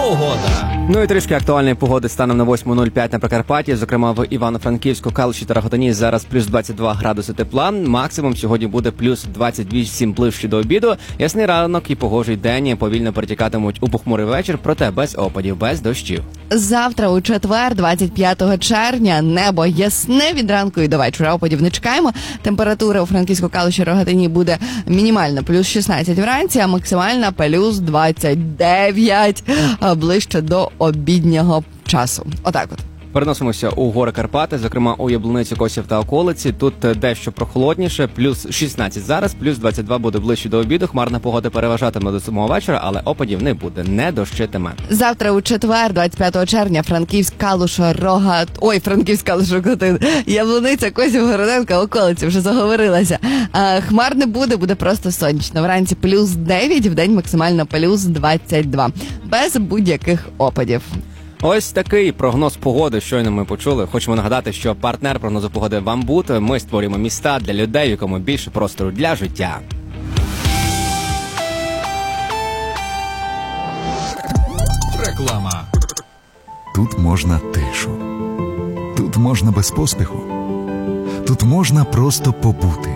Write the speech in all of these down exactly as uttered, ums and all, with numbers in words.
Погода. Ну і трішки актуальної погоди станом на восьму нуль п'ять на Прикарпатті, зокрема в Івано-Франківську, Калуші та Рогатині зараз плюс двадцять два градуси тепла. Максимум сьогодні буде плюс двадцять вісім ближче до обіду. Ясний ранок і погожий день повільно перетікатимуть у похмурий вечір, проте без опадів, без дощів. Завтра у четвер, двадцять п'ятого червня, небо ясне від ранку і до вечора. Опадів не чекаємо. Температура у Франківську, Калуші, Рогатині буде мінімальна плюс шістнадцять вранці, а максимальна плюс двадцять дев'ять ближче до обіднього часу. Отак от. Переносимося у гори Карпати, зокрема у Яблуницю, Косів та околиці. Тут дещо прохолодніше, плюс шістнадцять зараз, плюс двадцять два буде ближче до обіду. Хмарна погода переважатиме до самого вечора, але опадів не буде, не дощитиме. Завтра у четвер, двадцять п'ятого червня, Франківськ, Калуша, Рогат... Ой, Франківськ, Калуш, Рогатин, Яблуниця, Косів, Городенка, околиці, вже заговорилася. А, хмар не буде, буде просто сонячно. Вранці плюс дев'ять, вдень максимально плюс двадцять два. Без будь-яких опадів. Ось такий прогноз погоди щойно ми почули. Хочемо нагадати, що партнер прогнозу погоди «Вамбут». Ми створюємо міста для людей, в якому більше простору для життя. Реклама. Тут можна тишу. Тут можна без поспіху. Тут можна просто побути.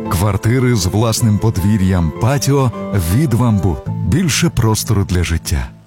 Квартири з власним подвір'ям, патіо від «Вамбут». Більше простору для життя.